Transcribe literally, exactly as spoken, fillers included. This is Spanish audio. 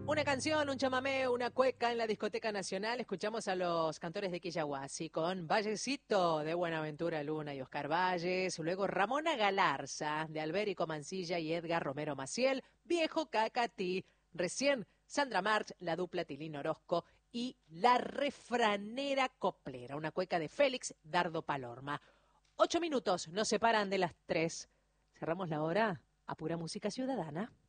Una canción, un chamamé, una cueca en la discoteca nacional. Escuchamos a los cantores de Quillahuasi con Vallecito de Buenaventura Luna y Oscar Valles. Luego Ramona Galarza de Albérico Mancilla y Edgar Romero Maciel. Viejo Cacatí. Recién Sandra March, la dupla Tilín Orozco y La Refranera Coplera. Una cueca de Félix Dardo Palorma. Ocho minutos nos separan de las tres. Cerramos la hora a pura música ciudadana.